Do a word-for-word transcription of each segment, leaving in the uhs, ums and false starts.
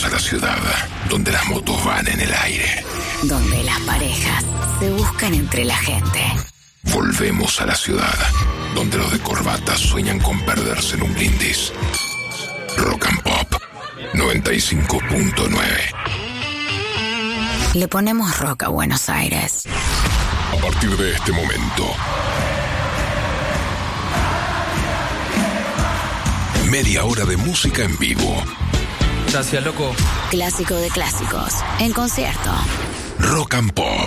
Volvemos a la ciudad, donde las motos van en el aire. Donde las parejas se buscan entre la gente. Volvemos a la ciudad, donde los de corbata sueñan con perderse en un brindis. Rock and Pop noventa y cinco punto nueve. Le ponemos rock a Buenos Aires. A partir de este momento, media hora de música en vivo. Gracias, loco. Clásico de clásicos, en concierto. Rock and Pop.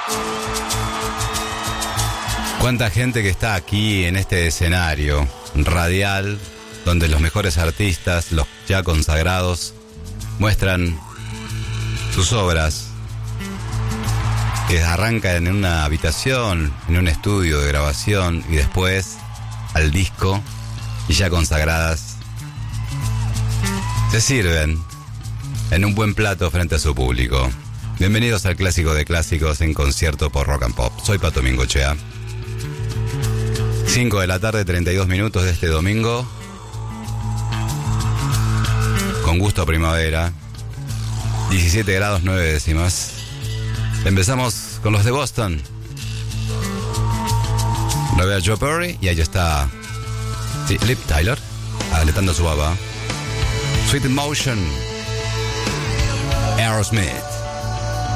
Cuánta gente que está aquí en este escenario radial, donde los mejores artistas, los ya consagrados, muestran sus obras, que arrancan en una habitación, en un estudio de grabación y después al disco, y ya consagradas se sirven en un buen plato frente a su público. Bienvenidos al Clásico de Clásicos en concierto por Rock and Pop. Soy Pato Mingochea. cinco de la tarde, treinta y dos minutos de este domingo. Con gusto a primavera. diecisiete grados, nueve décimas. Empezamos con los de Boston. Lo ve a Joe Perry y ahí está, sí, Liv Tyler, aletando a su baba. Sweet Emotion, Aerosmith.